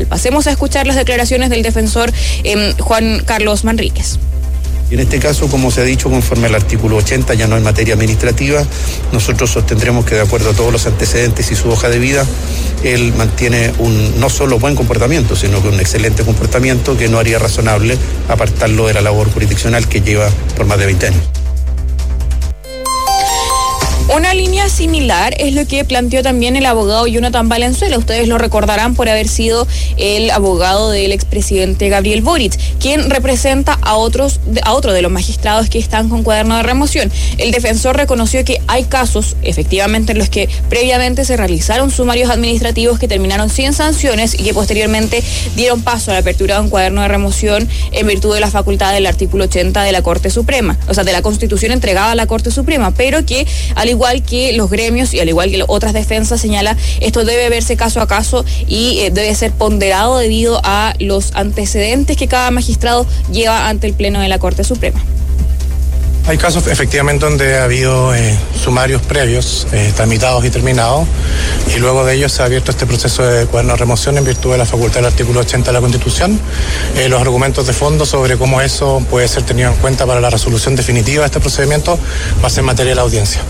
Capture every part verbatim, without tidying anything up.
Pasemos a escuchar las declaraciones del defensor eh, Juan Carlos Manríquez. En este caso, como se ha dicho, conforme al artículo ochenta, ya no en materia administrativa, nosotros sostendremos que de acuerdo a todos los antecedentes y su hoja de vida, él mantiene un no solo buen comportamiento, sino que un excelente comportamiento que no haría razonable apartarlo de la labor jurisdiccional que lleva por más de veinte años. Una línea similar es lo que planteó también el abogado Jonathan Valenzuela. Ustedes lo recordarán por haber sido el abogado del expresidente Gabriel Boric, quien representa a otros a otro de los magistrados que están con cuaderno de remoción. El defensor reconoció que hay casos, efectivamente, en los que previamente se realizaron sumarios administrativos que terminaron sin sanciones y que posteriormente dieron paso a la apertura de un cuaderno de remoción en virtud de la facultad del artículo ochenta de la Corte Suprema, o sea, de la Constitución entregada a la Corte Suprema, pero que al igual igual que los gremios y al igual que otras defensas señala, esto debe verse caso a caso y eh, debe ser ponderado debido a los antecedentes que cada magistrado lleva ante el Pleno de la Corte Suprema. Hay casos efectivamente donde ha habido eh, sumarios previos, eh, tramitados y terminados, y luego de ellos se ha abierto este proceso de cuaderno de remoción en virtud de la facultad del artículo ochenta de la Constitución. Eh, los argumentos de fondo sobre cómo eso puede ser tenido en cuenta para la resolución definitiva de este procedimiento va a ser materia de la audiencia.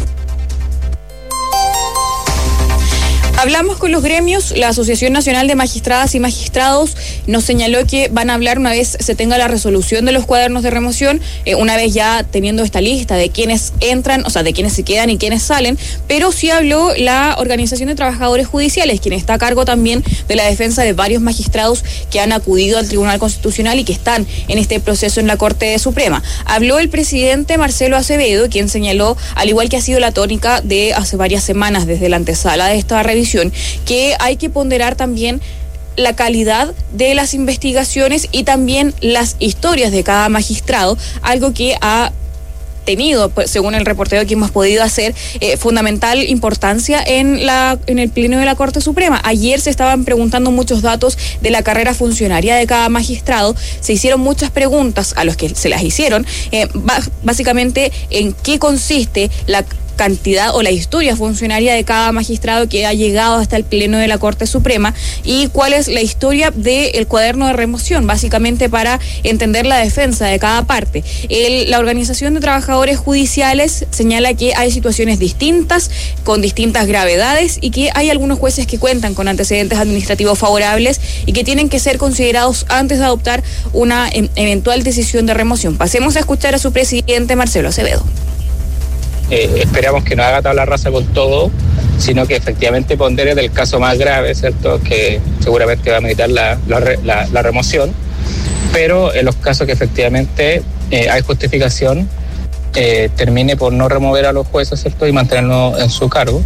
Hablamos con los gremios. La Asociación Nacional de Magistradas y Magistrados nos señaló que van a hablar una vez se tenga la resolución de los cuadernos de remoción, eh, una vez ya teniendo esta lista de quienes entran, o sea, de quienes se quedan y quienes salen, pero sí habló la Organización de Trabajadores Judiciales, quien está a cargo también de la defensa de varios magistrados que han acudido al Tribunal Constitucional y que están en este proceso en la Corte Suprema. Habló el presidente Marcelo Acevedo, quien señaló, al igual que ha sido la tónica de hace varias semanas desde la antesala de esta revisión, que hay que ponderar también la calidad de las investigaciones y también las historias de cada magistrado, algo que ha tenido, según el reporteo que hemos podido hacer, eh, fundamental importancia en la en el Pleno de la Corte Suprema. Ayer se estaban preguntando muchos datos de la carrera funcionaria de cada magistrado, se hicieron muchas preguntas a los que se las hicieron, eh, básicamente en qué consiste la cantidad o la historia funcionaria de cada magistrado que ha llegado hasta el Pleno de la Corte Suprema y cuál es la historia del cuaderno de remoción, básicamente para entender la defensa de cada parte. El, la Organización de Trabajadores Judiciales señala que hay situaciones distintas, con distintas gravedades y que hay algunos jueces que cuentan con antecedentes administrativos favorables y que tienen que ser considerados antes de adoptar una em, eventual decisión de remoción. Pasemos a escuchar a su presidente Marcelo Acevedo. Eh, esperamos que no haga tabla rasa con todo, sino que efectivamente pondere del caso más grave, ¿cierto?, que seguramente va a meditar la, la, la, la remoción, pero en los casos que efectivamente eh, hay justificación, eh, termine por no remover a los jueces, ¿cierto?, y mantenerlos en su cargo.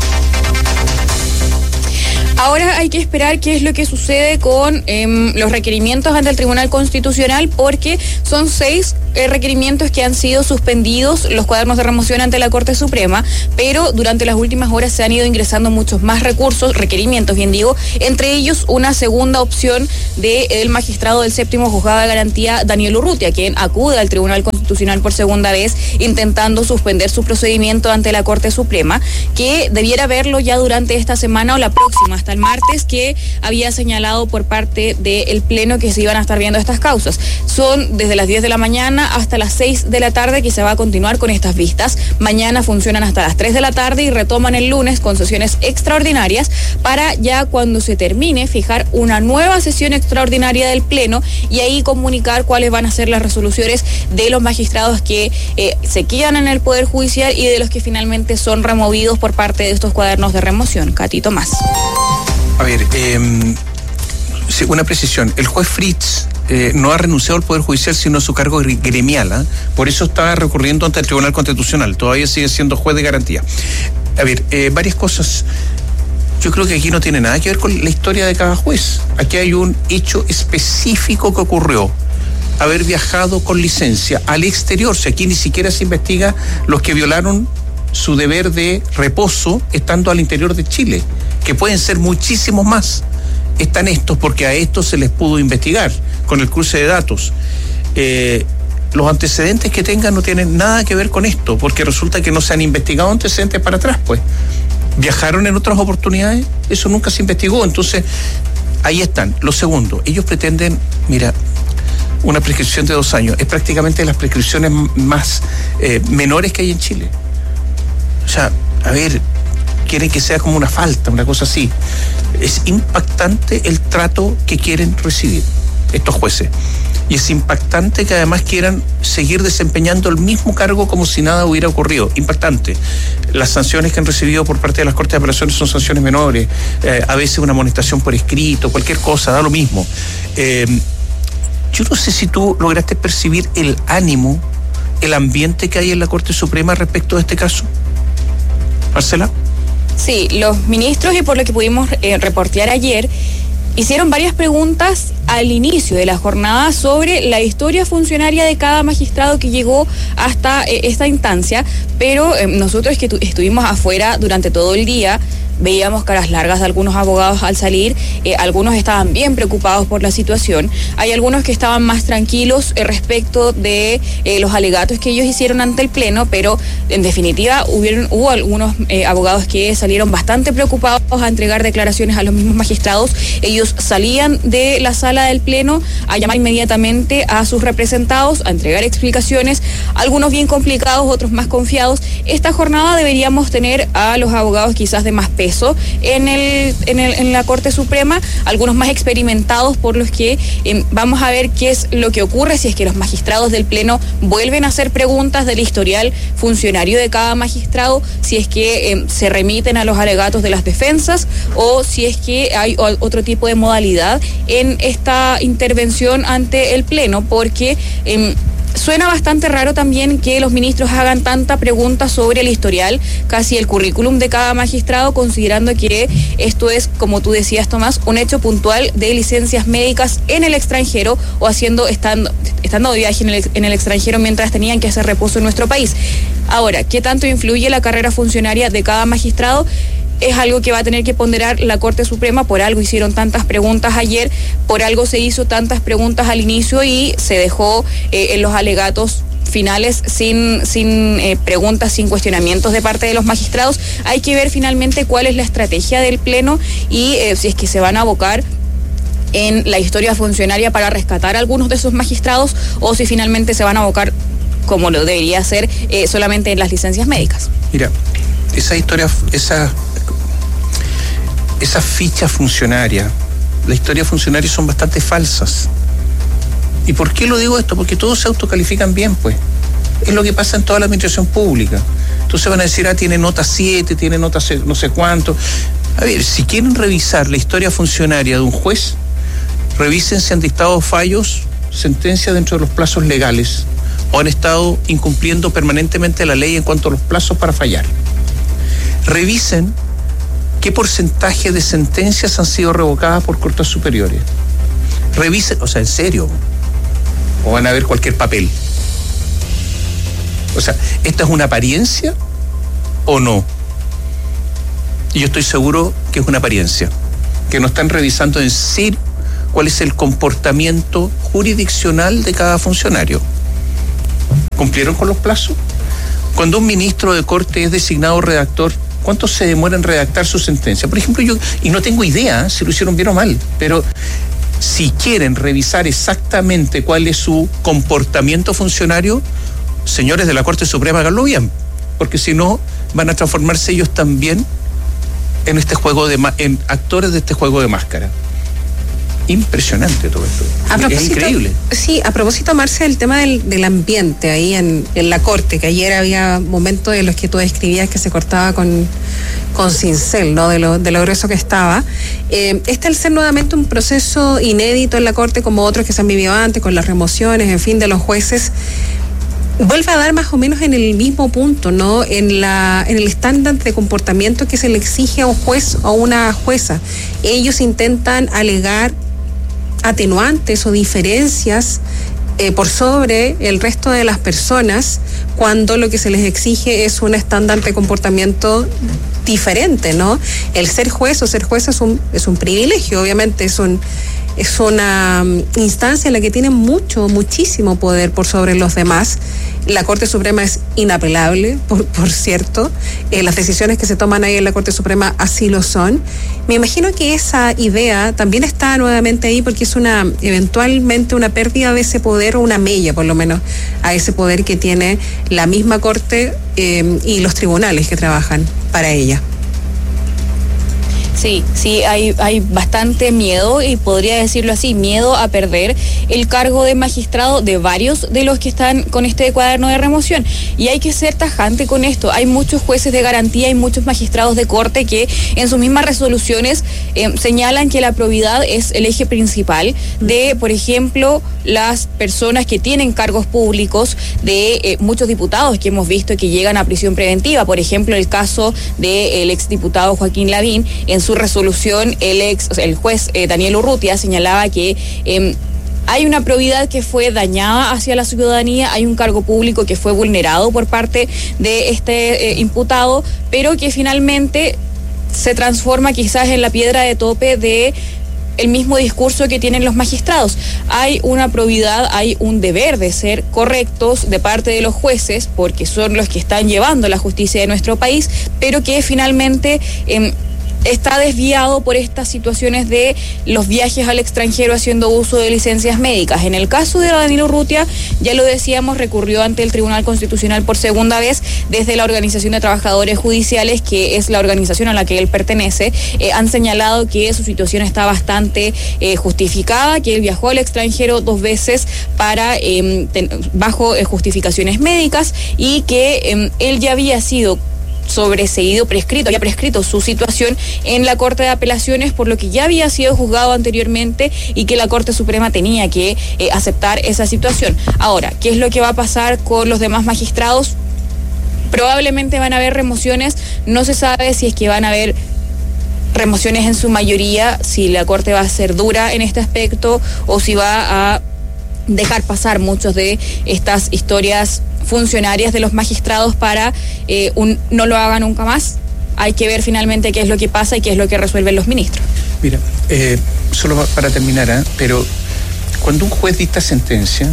Ahora hay que esperar qué es lo que sucede con eh, los requerimientos ante el Tribunal Constitucional, porque son seis eh, requerimientos que han sido suspendidos, los cuadernos de remoción ante la Corte Suprema, pero durante las últimas horas se han ido ingresando muchos más recursos, requerimientos, bien digo, entre ellos una segunda opción del magistrado del séptimo juzgado de garantía, Daniel Urrutia, quien acude al Tribunal Constitucional por segunda vez intentando suspender su procedimiento ante la Corte Suprema, que debiera verlo ya durante esta semana o la próxima, hasta el martes, que había señalado por parte del Pleno que se iban a estar viendo estas causas. Son desde las diez de la mañana hasta las seis de la tarde que se va a continuar con estas vistas. Mañana funcionan hasta las tres de la tarde y retoman el lunes con sesiones extraordinarias para ya cuando se termine fijar una nueva sesión extraordinaria del Pleno y ahí comunicar cuáles van a ser las resoluciones de los magistrados que eh, se quedan en el Poder Judicial y de los que finalmente son removidos por parte de estos cuadernos de remoción. Catito más. A ver, eh, una precisión. El juez Fritz eh, no ha renunciado al Poder Judicial sino a su cargo gremial, ¿eh? Por eso está recurriendo ante el Tribunal Constitucional. Todavía sigue siendo juez de garantía. A ver, eh, varias cosas. Yo creo que aquí no tiene nada que ver con la historia de cada juez. Aquí hay un hecho específico que ocurrió. Haber viajado con licencia al exterior. Si aquí ni siquiera se investiga los que violaron su deber de reposo estando al interior de Chile, que pueden ser muchísimos más. Están estos porque a estos se les pudo investigar con el cruce de datos. Eh, los antecedentes que tengan no tienen nada que ver con esto, porque resulta que no se han investigado antecedentes para atrás, pues. ¿Viajaron en otras oportunidades? Eso nunca se investigó. Entonces, ahí están. Lo segundo, ellos pretenden, mira, una prescripción de dos años. Es prácticamente las prescripciones más eh, menores que hay en Chile. O sea, a ver, quieren que sea como una falta, una cosa así. Es impactante el trato que quieren recibir estos jueces. Y es impactante que además quieran seguir desempeñando el mismo cargo como si nada hubiera ocurrido. Impactante. Las sanciones que han recibido por parte de las Cortes de Apelaciones son sanciones menores, eh, a veces una amonestación por escrito, cualquier cosa, da lo mismo. Eh, yo no sé si tú lograste percibir el ánimo, el ambiente que hay en la Corte Suprema respecto de este caso. Marcela. Sí, los ministros, y por lo que pudimos eh, reportear ayer, hicieron varias preguntas al inicio de la jornada sobre la historia funcionaria de cada magistrado que llegó hasta eh, esta instancia, pero eh, nosotros que tu- estuvimos afuera durante todo el día, veíamos caras largas de algunos abogados al salir, eh, algunos estaban bien preocupados por la situación, hay algunos que estaban más tranquilos eh, respecto de eh, los alegatos que ellos hicieron ante el Pleno, pero en definitiva hubieron, hubo algunos eh, abogados que salieron bastante preocupados a entregar declaraciones a los mismos magistrados. Ellos salían de la sala del Pleno a llamar inmediatamente a sus representados, a entregar explicaciones, algunos bien complicados, otros más confiados. Esta jornada deberíamos tener a los abogados quizás de más peso en el, en el en la Corte Suprema, algunos más experimentados, por los que eh, vamos a ver qué es lo que ocurre si es que los magistrados del Pleno vuelven a hacer preguntas del historial funcionario de cada magistrado, si es que eh, se remiten a los alegatos de las defensas o si es que hay o, otro tipo de modalidad en esta intervención ante el Pleno, porque eh, suena bastante raro también que los ministros hagan tanta pregunta sobre el historial, casi el currículum de cada magistrado, considerando que esto es, como tú decías, Tomás, un hecho puntual de licencias médicas en el extranjero o haciendo estando, estando de viaje en el, en el extranjero mientras tenían que hacer reposo en nuestro país. Ahora, ¿qué tanto influye la carrera funcionaria de cada magistrado? Es algo que va a tener que ponderar la Corte Suprema. Por algo hicieron tantas preguntas ayer, por algo se hizo tantas preguntas al inicio y se dejó eh, en los alegatos finales sin, sin eh, preguntas, sin cuestionamientos de parte de los magistrados. Hay que ver finalmente cuál es la estrategia del Pleno y eh, si es que se van a abocar en la historia funcionaria para rescatar a algunos de esos magistrados o si finalmente se van a abocar, como lo debería ser, eh, solamente en las licencias médicas. Mira, esa historia, esa... Esas fichas funcionarias, la historia funcionaria son bastante falsas. ¿Y por qué lo digo esto? Porque todos se autocalifican bien, pues. Es lo que pasa en toda la administración pública. Entonces van a decir, ah, tiene nota siete, tiene nota no sé cuánto. A ver, si quieren revisar la historia funcionaria de un juez, revisen si han dictado fallos, sentencias dentro de los plazos legales o han estado incumpliendo permanentemente la ley en cuanto a los plazos para fallar. Revisen qué porcentaje de sentencias han sido revocadas por cortes superiores. Revisen, o sea, en serio, o van a ver cualquier papel. O sea, ¿esta es una apariencia o no? Y yo estoy seguro que es una apariencia, que no están revisando en serio cuál es el comportamiento jurisdiccional de cada funcionario. ¿Cumplieron con los plazos? Cuando un ministro de corte es designado redactor, ¿cuánto se demora en redactar su sentencia? Por ejemplo, yo, y no tengo idea si lo hicieron bien o mal, pero si quieren revisar exactamente cuál es su comportamiento funcionario, señores de la Corte Suprema, háganlo bien, porque si no, van a transformarse ellos también en este juego de en actores de este juego de máscara. Impresionante todo esto. A es increíble. Sí, a propósito, Marce, el tema del, del ambiente ahí en, en la Corte, que ayer había momentos en los que tú describías que se cortaba con, con cincel, ¿no? De lo, de lo grueso que estaba. Eh, este al ser nuevamente un proceso inédito en la Corte, como otros que se han vivido antes, con las remociones, en fin, de los jueces, vuelve a dar más o menos en el mismo punto, ¿no? En la en el estándar de comportamiento que se le exige a un juez o a una jueza. Ellos intentan alegar atenuantes o diferencias eh, por sobre el resto de las personas cuando lo que se les exige es un estándar de comportamiento diferente, ¿no? El ser juez o ser jueza es un, es un privilegio, obviamente es un es una instancia en la que tiene mucho, muchísimo poder por sobre los demás. La Corte Suprema es inapelable, por, por cierto. Eh, las decisiones que se toman ahí en la Corte Suprema así lo son. Me imagino que esa idea también está nuevamente ahí porque es una eventualmente una pérdida de ese poder, o una mella por lo menos, a ese poder que tiene la misma Corte eh, y los tribunales que trabajan para ella. Sí, sí, hay, hay bastante miedo, y podría decirlo así, miedo a perder el cargo de magistrado de varios de los que están con este cuaderno de remoción. Y hay que ser tajante con esto. Hay muchos jueces de garantía y muchos magistrados de corte que en sus mismas resoluciones eh, señalan que la probidad es el eje principal de, por ejemplo, las personas que tienen cargos públicos, de eh, muchos diputados que hemos visto que llegan a prisión preventiva. Por ejemplo, el caso del exdiputado Joaquín Lavín. En su resolución, el ex, o sea, el juez eh, Daniel Urrutia señalaba que eh, hay una probidad que fue dañada hacia la ciudadanía, hay un cargo público que fue vulnerado por parte de este eh, imputado, pero que finalmente se transforma quizás en la piedra de tope de el mismo discurso que tienen los magistrados. Hay una probidad, hay un deber de ser correctos de parte de los jueces, porque son los que están llevando la justicia de nuestro país, pero que finalmente eh, está desviado por estas situaciones de los viajes al extranjero haciendo uso de licencias médicas. En el caso de Danilo Urrutia, ya lo decíamos, recurrió ante el Tribunal Constitucional por segunda vez desde la Organización de Trabajadores Judiciales, que es la organización a la que él pertenece. Eh, han señalado que su situación está bastante eh, justificada, que él viajó al extranjero dos veces para eh, ten, bajo eh, justificaciones médicas, y que eh, él ya había sido sobreseído, prescrito, había prescrito su situación en la Corte de Apelaciones, por lo que ya había sido juzgado anteriormente, y que la Corte Suprema tenía que eh, aceptar esa situación. Ahora, ¿qué es lo que va a pasar con los demás magistrados? Probablemente van a haber remociones, no se sabe si es que van a haber remociones en su mayoría, si la Corte va a ser dura en este aspecto o si va a dejar pasar muchos de estas historias funcionarias de los magistrados para eh, un no lo haga nunca más. Hay que ver finalmente qué es lo que pasa y qué es lo que resuelven los ministros. Mira, eh, solo para terminar, ¿eh? pero cuando un juez dicta sentencia,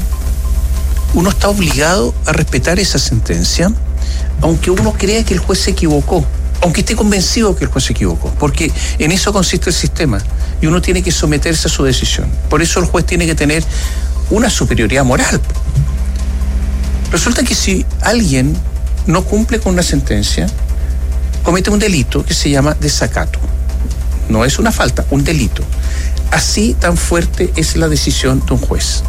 uno está obligado a respetar esa sentencia, aunque uno crea que el juez se equivocó, aunque esté convencido que el juez se equivocó, porque en eso consiste el sistema, y uno tiene que someterse a su decisión. Por eso el juez tiene que tener una superioridad moral. Resulta que si alguien no cumple con una sentencia, comete un delito que se llama desacato. No es una falta, un delito. Así tan fuerte es la decisión de un juez.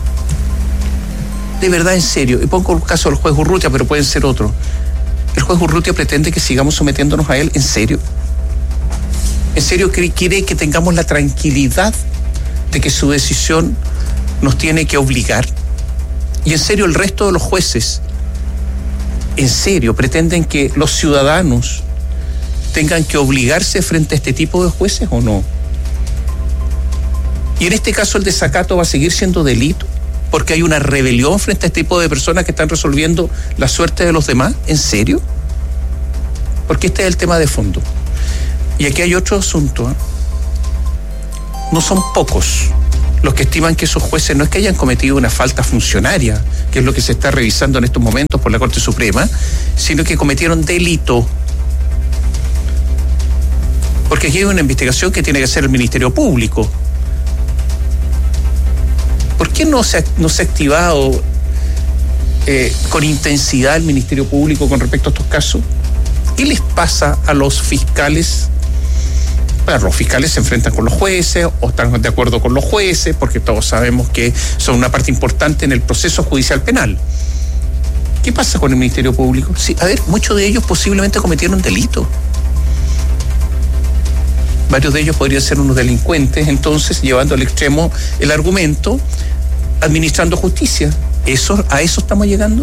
De verdad, en serio, y pongo el caso del juez Urrutia, pero pueden ser otros. ¿El juez Urrutia pretende que sigamos sometiéndonos a él? ¿En serio? ¿En serio quiere que tengamos la tranquilidad de que su decisión nos tiene que obligar? Y en serio, el resto de los jueces, en serio, pretenden que los ciudadanos tengan que obligarse frente a este tipo de jueces, ¿o no? Y en este caso el desacato va a seguir siendo delito, porque hay una rebelión frente a este tipo de personas que están resolviendo la suerte de los demás. ¿En serio? Porque este es el tema de fondo. Y aquí hay otro asunto, ¿eh? No son pocos los que estiman que esos jueces no es que hayan cometido una falta funcionaria, que es lo que se está revisando en estos momentos por la Corte Suprema, sino que cometieron delito. Porque aquí hay una investigación que tiene que hacer el Ministerio Público. ¿Por qué no se ha, no se ha activado eh, con intensidad el Ministerio Público con respecto a estos casos? ¿Qué les pasa a los fiscales? Bueno, los fiscales se enfrentan con los jueces o están de acuerdo con los jueces, porque todos sabemos que son una parte importante en el proceso judicial penal. ¿Qué pasa con el Ministerio Público? Sí, a ver, muchos de ellos posiblemente cometieron delito. Varios de ellos podrían ser unos delincuentes, entonces llevando al extremo el argumento, administrando justicia. ¿Eso, a eso estamos llegando?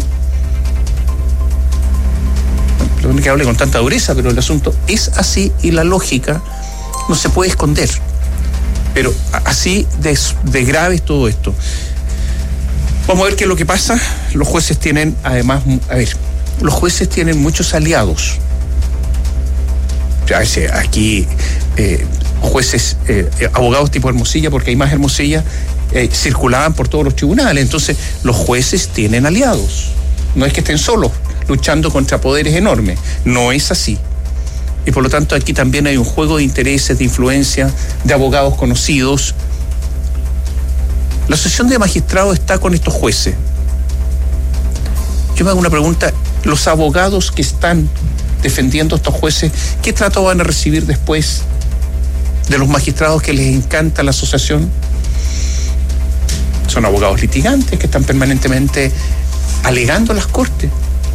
Bueno, perdón que hable con tanta dureza, pero el asunto es así y la lógica no se puede esconder. Pero así de, de grave es todo esto. Vamos a ver qué es lo que pasa. Los jueces tienen, además, a ver, los jueces tienen muchos aliados. Aquí eh, jueces, eh, abogados tipo Hermosilla, porque hay más Hermosilla, eh, circulaban por todos los tribunales. Entonces, los jueces tienen aliados. No es que estén solos luchando contra poderes enormes. No es así. Y por lo tanto, aquí también hay un juego de intereses, de influencia, de abogados conocidos. La Asociación de Magistrados está con estos jueces. Yo me hago una pregunta. Los abogados que están defendiendo a estos jueces, ¿qué trato van a recibir después de los magistrados que les encanta la asociación? Son abogados litigantes que están permanentemente alegando a las cortes.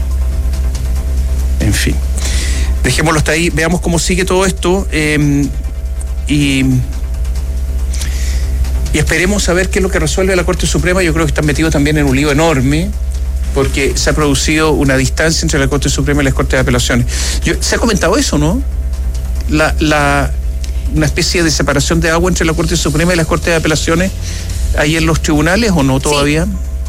En fin, dejémoslo hasta ahí, veamos cómo sigue todo esto eh, y, y esperemos a ver qué es lo que resuelve la Corte Suprema. Yo creo que están metidos también en un lío enorme, porque se ha producido una distancia entre la Corte Suprema y las Cortes de Apelaciones. Yo, se ha comentado eso, ¿no? La, la, una especie de separación de agua entre la Corte Suprema y las Cortes de Apelaciones ahí en los tribunales, ¿o no todavía? Sí.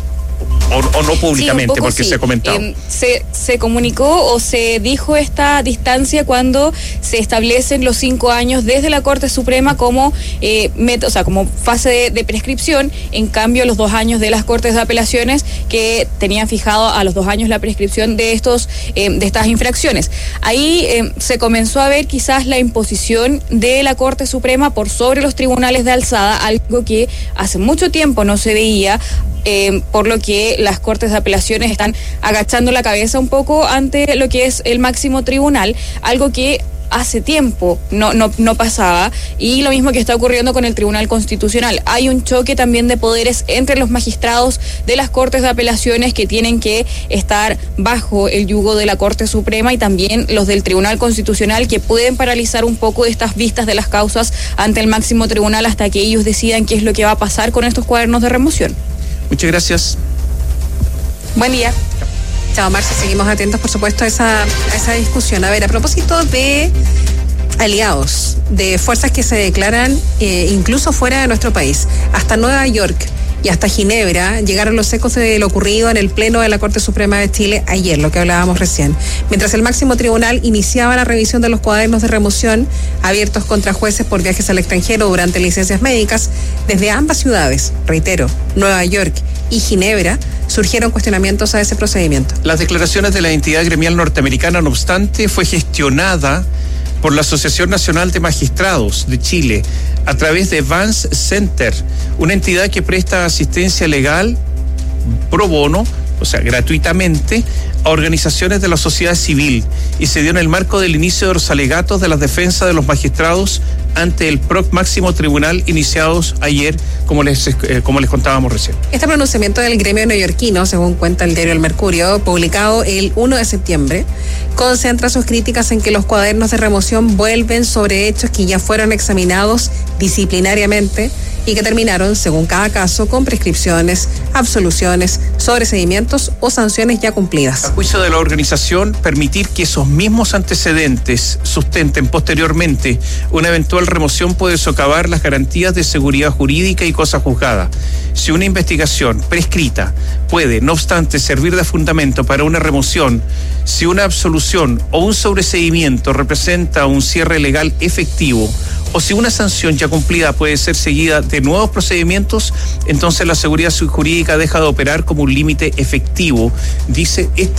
O, o no públicamente, sí, porque sí. Se ha comentado. Eh, se, se comunicó o se dijo esta distancia cuando se establecen los cinco años desde la Corte Suprema como eh, met, o sea, como fase de, de prescripción. En cambio, los dos años de las Cortes de Apelaciones, que tenían fijado a los dos años la prescripción de estos eh, de estas infracciones. Ahí eh, se comenzó a ver quizás la imposición de la Corte Suprema por sobre los tribunales de alzada, algo que hace mucho tiempo no se veía. Eh, por lo que las Cortes de Apelaciones están agachando la cabeza un poco ante lo que es el máximo tribunal, algo que hace tiempo no, no, no pasaba, y lo mismo que está ocurriendo con el Tribunal Constitucional. Hay un choque también de poderes entre los magistrados de las Cortes de Apelaciones, que tienen que estar bajo el yugo de la Corte Suprema, y también los del Tribunal Constitucional, que pueden paralizar un poco estas vistas de las causas ante el máximo tribunal hasta que ellos decidan qué es lo que va a pasar con estos cuadernos de remoción. Muchas gracias. Buen día. Chao, Marcia. Seguimos atentos, por supuesto, a esa, a esa discusión. A ver, a propósito de aliados, de fuerzas que se declaran eh, incluso fuera de nuestro país, hasta Nueva York y hasta Ginebra llegaron los ecos de lo ocurrido en el Pleno de la Corte Suprema de Chile ayer, lo que hablábamos recién. Mientras el máximo tribunal iniciaba la revisión de los cuadernos de remoción abiertos contra jueces por viajes al extranjero durante licencias médicas, desde ambas ciudades, reitero, Nueva York y Ginebra, surgieron cuestionamientos a ese procedimiento. Las declaraciones de la entidad gremial norteamericana, no obstante, fue gestionada por la Asociación Nacional de Magistrados de Chile a través de Vance Center, una entidad que presta asistencia legal pro bono, o sea, gratuitamente, a organizaciones de la sociedad civil, y se dio en el marco del inicio de los alegatos de la defensa de los magistrados ante el P R O C Máximo Tribunal, iniciados ayer, como les, eh, como les contábamos recién. Este pronunciamiento del gremio neoyorquino, según cuenta el diario El Mercurio, publicado el primero de septiembre, concentra sus críticas en que los cuadernos de remoción vuelven sobre hechos que ya fueron examinados disciplinariamente y que terminaron, según cada caso, con prescripciones, absoluciones, sobreseimientos o sanciones ya cumplidas. A juicio de la organización, permitir que esos mismos antecedentes sustenten posteriormente una eventual remoción puede socavar las garantías de seguridad jurídica y cosa juzgada. Si una investigación prescrita puede, no obstante, servir de fundamento para una remoción, si una absolución o un sobreseimiento representa un cierre legal efectivo, o si una sanción ya cumplida puede ser seguida de nuevos procedimientos, entonces la seguridad jurídica deja de operar como un límite efectivo, dice este